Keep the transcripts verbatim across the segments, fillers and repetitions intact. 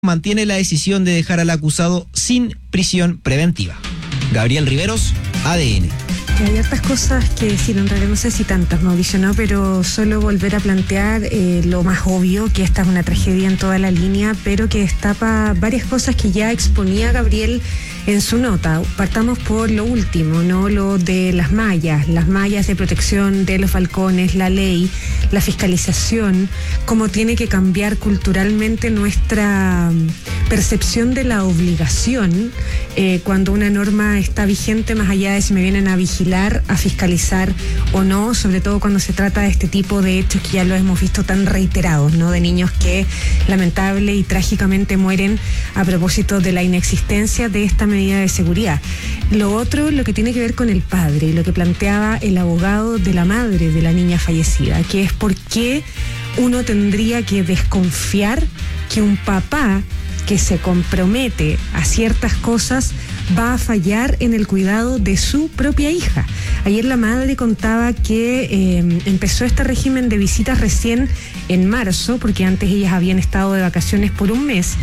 mantiene la decisión de dejar al acusado sin prisión preventiva. Gabriel Riveros, A D N. Hay hartas cosas que decir, en realidad no sé si tantas, Mauricio, ¿no? Pero solo volver a plantear eh, lo más obvio, que esta es una tragedia en toda la línea, pero que destapa varias cosas que ya exponía Gabriel en su nota. Partamos por lo último, ¿no? Lo de las mallas, las mallas de protección de los balcones, la ley, la fiscalización, cómo tiene que cambiar culturalmente nuestra percepción de la obligación eh, cuando una norma está vigente, más allá de si me vienen a vigilar, a fiscalizar o no, sobre todo cuando se trata de este tipo de hechos que ya lo hemos visto tan reiterados, ¿no? De niños que lamentable y trágicamente mueren a propósito de la inexistencia de esta medida de seguridad. Lo otro, lo que tiene que ver con el padre y lo que planteaba el abogado de la madre de la niña fallecida, que es por qué uno tendría que desconfiar que un papá que se compromete a ciertas cosas va a fallar en el cuidado de su propia hija. Ayer la madre contaba que eh, empezó este régimen de visitas recién en marzo, porque antes ellas habían estado de vacaciones por un mes,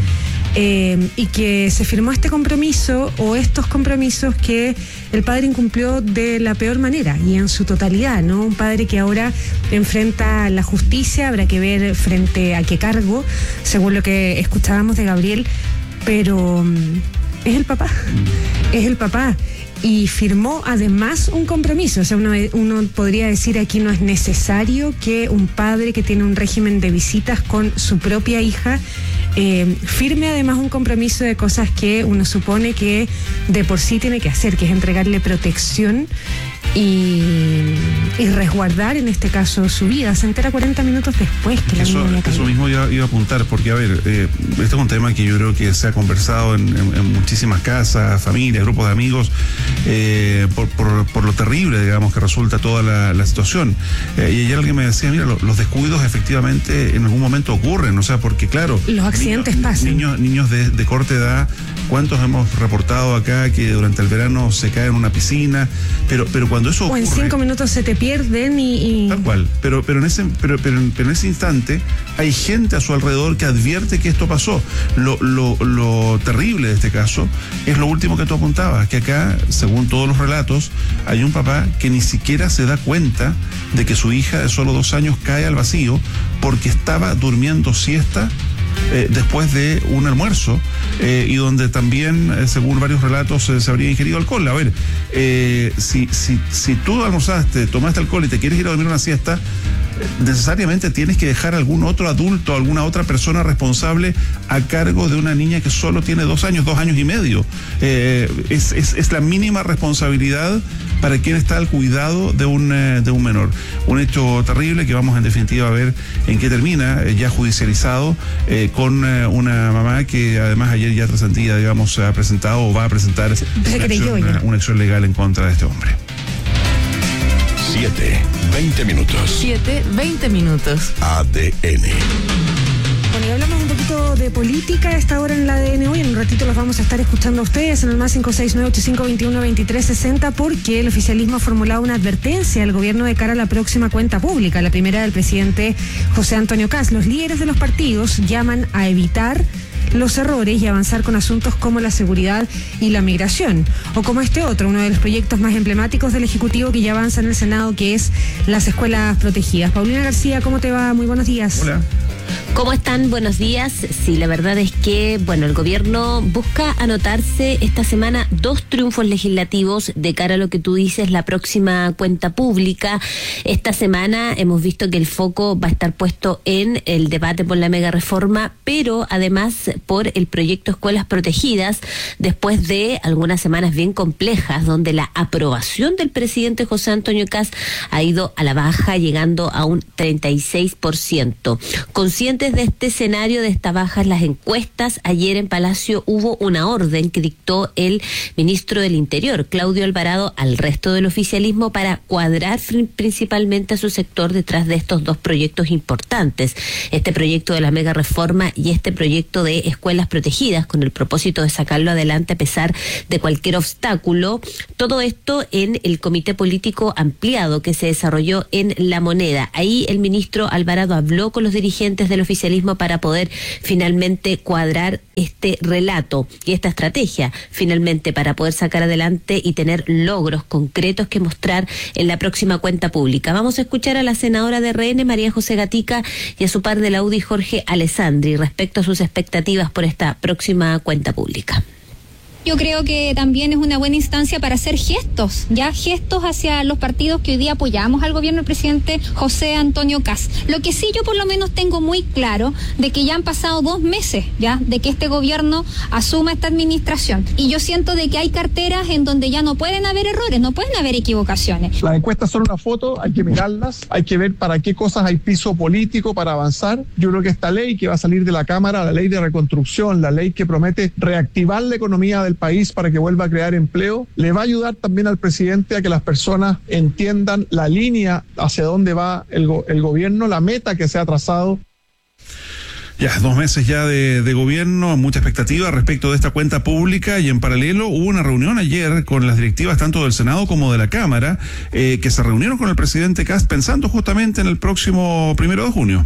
eh, y que se firmó este compromiso o estos compromisos que el padre incumplió de la peor manera y en su totalidad, ¿no? Un padre que ahora enfrenta la justicia, habrá que ver frente a qué cargo, según lo que escuchábamos de Gabriel, pero es el papá, es el papá. Y firmó además un compromiso. O sea, uno, uno podría decir aquí no es necesario que un padre que tiene un régimen de visitas con su propia hija eh, firme además un compromiso de cosas que uno supone que de por sí tiene que hacer, que es entregarle protección y, y resguardar en este caso su vida. Se entera cuarenta minutos después que la eso, niña eso mismo iba, iba a apuntar, porque a ver, eh, este es un tema que yo creo que se ha conversado en, en, en muchísimas casas, familias, grupos de amigos, eh, por, por, por lo terrible, digamos, que resulta toda la, la situación. Eh, y ayer alguien me decía, mira, lo, los descuidos efectivamente en algún momento ocurren, o sea, porque claro, los accidentes niños, pasan. Niños, niños de, de corta edad, ¿cuántos hemos reportado acá que durante el verano se caen en una piscina? Pero, pero cuando eso ocurre, o en cinco minutos se te pierden y... y... Tal cual, pero, pero, en ese, pero, pero, en, pero en ese instante hay gente a su alrededor que advierte que esto pasó. Lo, lo, lo terrible de este caso es lo último que tú apuntabas, que acá, según todos los relatos, hay un papá que ni siquiera se da cuenta de que su hija de solo dos años cae al vacío porque estaba durmiendo siesta Eh, después de un almuerzo eh, y donde también, eh, según varios relatos, eh, se habría ingerido alcohol. A ver, eh, si, si, si tú almorzaste, tomaste alcohol y te quieres ir a dormir una siesta, eh, necesariamente tienes que dejar a algún otro adulto, alguna otra persona responsable a cargo de una niña que solo tiene dos años, dos años y medio. Eh, es, es, es la mínima responsabilidad para quien está al cuidado de un, eh, de un menor. Un hecho terrible que vamos en definitiva a ver en qué termina, eh, ya judicializado, eh, con eh, una mamá que además ayer ya trascendida, digamos, ha presentado o va a presentar una acción, una, una acción legal en contra de este hombre. Siete, veinte minutos. Siete, veinte minutos. A D N. Bueno, y hablamos un poquito de política a esta hora en el A D N hoy. En un ratito los vamos a estar escuchando a ustedes en el más cinco seis nueve ocho cinco dos uno dos tres seis cero, porque el oficialismo ha formulado una advertencia al gobierno de cara a la próxima cuenta pública, la primera del presidente José Antonio Kast. Los líderes de los partidos llaman a evitar los errores y avanzar con asuntos como la seguridad y la migración, o como este otro, uno de los proyectos más emblemáticos del Ejecutivo que ya avanza en el Senado, que es las escuelas protegidas. Paulina García, ¿cómo te va? Muy buenos días. Hola. ¿Cómo están? Buenos días. Sí, la verdad es que, bueno, el gobierno busca anotarse esta semana dos triunfos legislativos de cara a lo que tú dices, la próxima cuenta pública. Esta semana hemos visto que el foco va a estar puesto en el debate por la mega reforma, pero además por el proyecto Escuelas Protegidas, después de algunas semanas bien complejas, donde la aprobación del presidente José Antonio Kast ha ido a la baja, llegando a un treinta y seis por ciento. Conscientes de este escenario, de esta baja en las encuestas, ayer en Palacio hubo una orden que dictó el ministro del Interior, Claudio Alvarado, al resto del oficialismo para cuadrar principalmente a su sector detrás de estos dos proyectos importantes, este proyecto de la mega reforma y este proyecto de escuelas protegidas, con el propósito de sacarlo adelante a pesar de cualquier obstáculo. Todo esto en el comité político ampliado que se desarrolló en La Moneda. Ahí el ministro Alvarado habló con los dirigentes del oficialismo oficialismo para poder finalmente cuadrar este relato y esta estrategia, finalmente para poder sacar adelante y tener logros concretos que mostrar en la próxima cuenta pública. Vamos a escuchar a la senadora de R N, María José Gatica, y a su par de la U D I, Jorge Alessandri, respecto a sus expectativas por esta próxima cuenta pública. Yo creo que también es una buena instancia para hacer gestos, ya gestos hacia los partidos que hoy día apoyamos al gobierno del presidente José Antonio Kast. Lo que sí yo por lo menos tengo muy claro de que ya han pasado dos meses ya de que este gobierno asuma esta administración, y yo siento de que hay carteras en donde ya no pueden haber errores, no pueden haber equivocaciones. Las encuestas son una foto, hay que mirarlas, hay que ver para qué cosas hay piso político para avanzar. Yo creo que esta ley que va a salir de la Cámara, la ley de reconstrucción, la ley que promete reactivar la economía del país para que vuelva a crear empleo, le va a ayudar también al presidente a que las personas entiendan la línea hacia dónde va el, go- el gobierno, la meta que se ha trazado. Ya, dos meses ya de, de gobierno, mucha expectativa respecto de esta cuenta pública, y en paralelo hubo una reunión ayer con las directivas tanto del Senado como de la Cámara, eh, que se reunieron con el presidente Kast pensando justamente en el próximo primero de junio.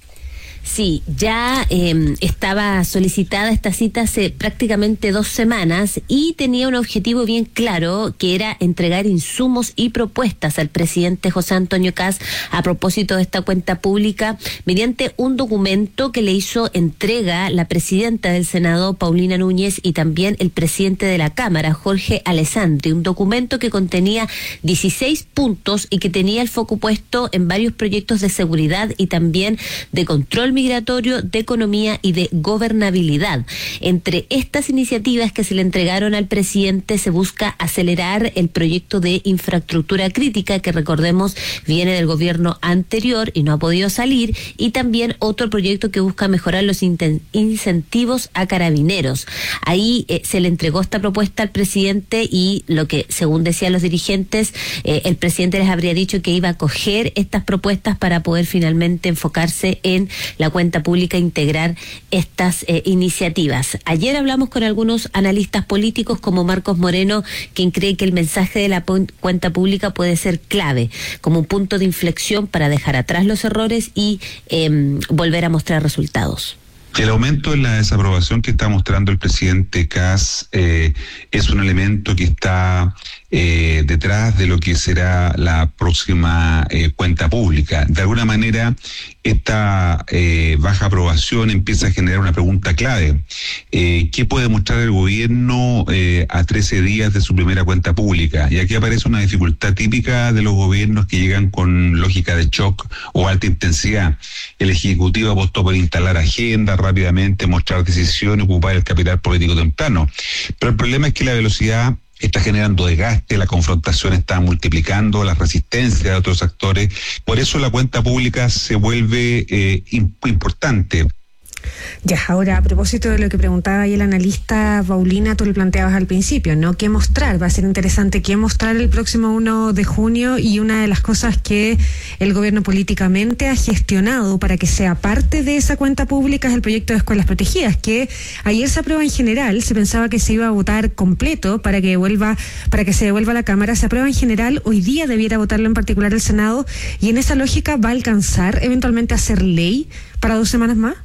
Sí, ya eh, estaba solicitada esta cita hace prácticamente dos semanas y tenía un objetivo bien claro, que era entregar insumos y propuestas al presidente José Antonio Kast a propósito de esta cuenta pública mediante un documento que le hizo entrega la presidenta del Senado, Paulina Núñez, y también el presidente de la Cámara, Jorge Alessandri, un documento que contenía dieciséis puntos y que tenía el foco puesto en varios proyectos de seguridad y también de control migratorio, de economía y de gobernabilidad. Entre estas iniciativas que se le entregaron al presidente se busca acelerar el proyecto de infraestructura crítica, que recordemos viene del gobierno anterior y no ha podido salir, y también otro proyecto que busca mejorar los inten- incentivos a carabineros. Ahí eh, se le entregó esta propuesta al presidente, y lo que, según decían los dirigentes, eh, el presidente les habría dicho que iba a coger estas propuestas para poder finalmente enfocarse en la cuenta pública e integrar estas eh, iniciativas. Ayer hablamos con algunos analistas políticos como Marcos Moreno, quien cree que el mensaje de la pu- cuenta pública puede ser clave, como un punto de inflexión para dejar atrás los errores y eh, volver a mostrar resultados. El aumento en la desaprobación que está mostrando el presidente Kast eh, es un elemento que está eh, detrás de lo que será la próxima eh, cuenta pública. De alguna manera, esta eh, baja aprobación empieza a generar una pregunta clave. Eh, ¿Qué puede mostrar el gobierno eh, a trece días de su primera cuenta pública? Y aquí aparece una dificultad típica de los gobiernos que llegan con lógica de shock o alta intensidad. El Ejecutivo apostó por instalar agenda, rápidamente mostrar decisión y ocupar el capital político temprano. Pero el problema es que la velocidad está generando desgaste, la confrontación está multiplicando, la resistencia de otros actores. Por eso la cuenta pública se vuelve eh, importante. Ya, ahora a propósito de lo que preguntaba ahí el analista Paulina, tú le planteabas al principio, ¿no? ¿Qué mostrar? Va a ser interesante qué mostrar el próximo primero de junio, y una de las cosas que el gobierno políticamente ha gestionado para que sea parte de esa cuenta pública es el proyecto de escuelas protegidas, que ayer se aprueba en general, se pensaba que se iba a votar completo para que vuelva, para que se devuelva a la Cámara, se aprueba en general, hoy día debiera votarlo en particular el Senado, y en esa lógica va a alcanzar eventualmente a ser ley para dos semanas más.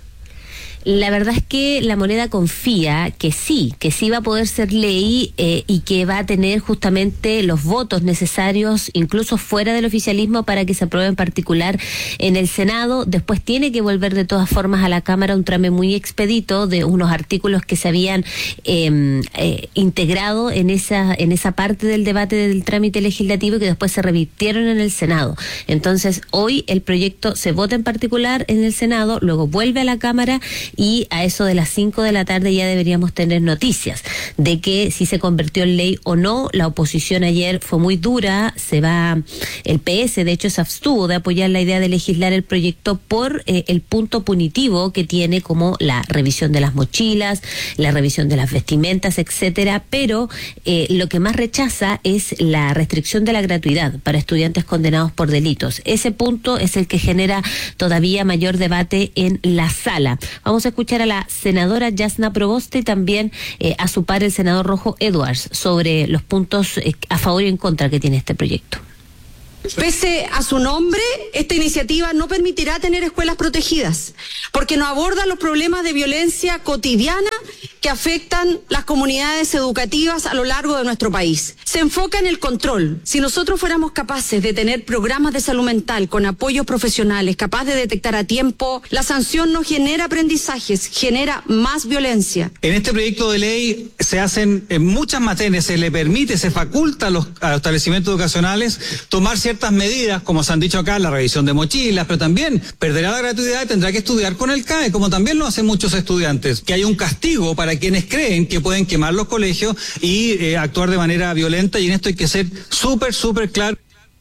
La verdad es que La Moneda confía que sí, que sí va a poder ser ley eh, y que va a tener justamente los votos necesarios, incluso fuera del oficialismo, para que se apruebe en particular en el Senado. Después tiene que volver de todas formas a la Cámara un trámite muy expedito de unos artículos que se habían eh, eh, integrado en esa, en esa parte del debate del trámite legislativo y que después se revirtieron en el Senado. Entonces, hoy el proyecto se vota en particular en el Senado, luego vuelve a la Cámara, y a eso de las cinco de la tarde ya deberíamos tener noticias de que si se convirtió en ley o no. La oposición ayer fue muy dura, se va, el P S de hecho se abstuvo de apoyar la idea de legislar el proyecto por eh, el punto punitivo que tiene, como la revisión de las mochilas, la revisión de las vestimentas, etcétera, pero eh, lo que más rechaza es la restricción de la gratuidad para estudiantes condenados por delitos. Ese punto es el que genera todavía mayor debate en la sala. Vamos a escuchar a la senadora Jasna Proboste y también eh, a su par el senador Rojo Edwards sobre los puntos eh, a favor y en contra que tiene este proyecto. Pese a su nombre, esta iniciativa no permitirá tener escuelas protegidas, porque no aborda los problemas de violencia cotidiana que afectan las comunidades educativas a lo largo de nuestro país. Se enfoca en el control. Si nosotros fuéramos capaces de tener programas de salud mental con apoyos profesionales, capaz de detectar a tiempo, la sanción no genera aprendizajes, genera más violencia. En este proyecto de ley se hacen en muchas materias, se le permite, se faculta a los, a los establecimientos educacionales tomar ciertas medidas, como se han dicho acá, la revisión de mochilas, pero también perderá la gratuidad y tendrá que estudiar con el C A E, como también lo hacen muchos estudiantes, que hay un castigo para quienes creen que pueden quemar los colegios y eh, actuar de manera violenta, y en esto hay que ser súper, súper claro.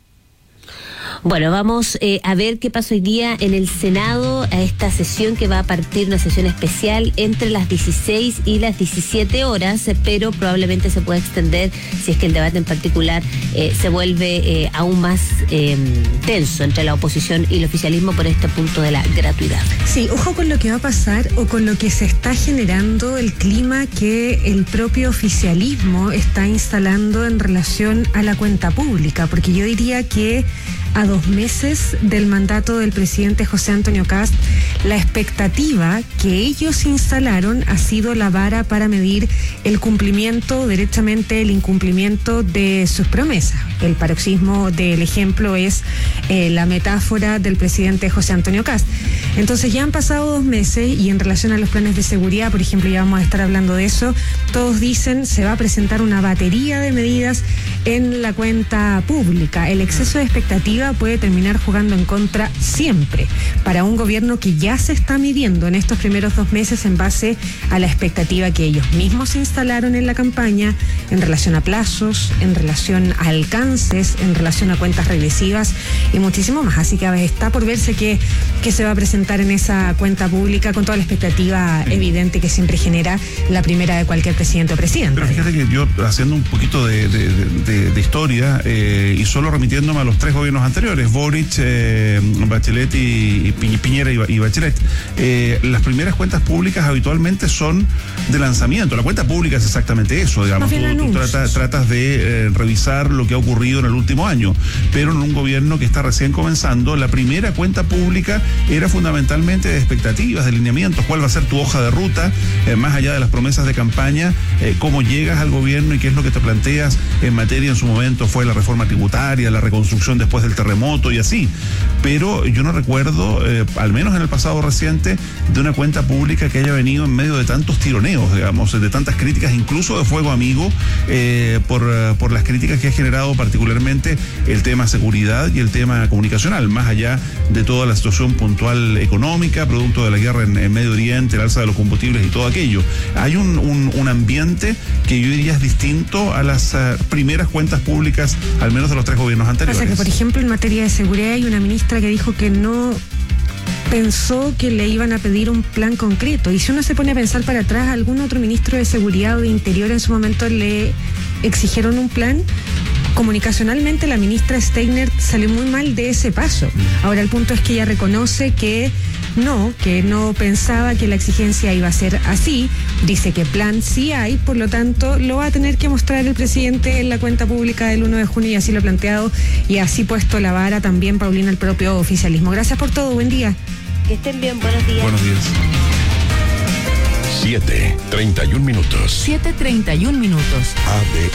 Bueno, vamos eh, a ver qué pasa hoy día en el Senado, a esta sesión que va a partir, una sesión especial entre las dieciséis y las diecisiete horas, pero probablemente se pueda extender si es que el debate en particular eh, se vuelve eh, aún más eh, tenso entre la oposición y el oficialismo por este punto de la gratuidad. Sí, ojo con lo que va a pasar o con lo que se está generando, el clima que el propio oficialismo está instalando en relación a la cuenta pública, porque yo diría que a dos meses del mandato del presidente José Antonio Kast, la expectativa que ellos instalaron ha sido la vara para medir el cumplimiento, derechamente el incumplimiento de sus promesas. El paroxismo del ejemplo es eh, la metáfora del presidente José Antonio Kast. Entonces ya han pasado dos meses y en relación a los planes de seguridad, por ejemplo, ya vamos a estar hablando de eso, todos dicen se va a presentar una batería de medidas en la cuenta pública. El exceso de expectativa puede terminar jugando en contra siempre para un gobierno que ya se está midiendo en estos primeros dos meses en base a la expectativa que ellos mismos instalaron en la campaña en relación a plazos, en relación a alcances, en relación a cuentas regresivas y muchísimo más. Así que está por verse qué que se va a presentar en esa cuenta pública con toda la expectativa evidente que siempre genera la primera de cualquier presidente o presidente. Pero fíjate que yo, haciendo un poquito de, de, de, de historia eh, y solo remitiéndome a los tres gobiernos anteriores, Boric, eh, Bachelet y, y Piñera y, y Bachelet, eh, las primeras cuentas públicas habitualmente son de lanzamiento. La cuenta pública es exactamente eso, digamos. Tú, tú trata, tratas de eh, revisar lo que ha ocurrido en el último año, pero en un gobierno que está recién comenzando, la primera cuenta pública era fundamentalmente de expectativas, de lineamientos, cuál va a ser tu hoja de ruta, eh, más allá de las promesas de campaña, eh, cómo llegas al gobierno y qué es lo que te planteas en materia. En su momento fue la reforma tributaria, la reconstrucción después del terremoto y así, pero yo no recuerdo, eh, al menos en el pasado reciente, de una cuenta pública que haya venido en medio de tantos tironeos, digamos, de tantas críticas, incluso de fuego amigo, eh, por, por las críticas que ha generado particularmente el tema seguridad y el tema comunicacional, más allá de toda la situación puntual económica, producto de la guerra en, en Medio Oriente, el alza de los combustibles y todo aquello. Hay un, un, un ambiente que yo diría es distinto a las uh, primeras cuentas públicas, al menos de los tres gobiernos anteriores. Pasa que, por ejemplo, en materia de seguridad hay una ministra que dijo que no pensó que le iban a pedir un plan concreto. Y si uno se pone a pensar para atrás, algún otro ministro de Seguridad o de Interior en su momento le exigieron un plan. Comunicacionalmente la ministra Steiner salió muy mal de ese paso. Ahora el punto es que ella reconoce que no, que no pensaba que la exigencia iba a ser así. Dice que plan sí hay, por lo tanto lo va a tener que mostrar el presidente en la cuenta pública del uno de junio y así lo ha planteado y así puesto la vara también, Paulina, el propio oficialismo. Gracias por todo, buen día. Que estén bien, buenos días. Buenos días. siete, treinta y un minutos. siete treinta y un minutos. A D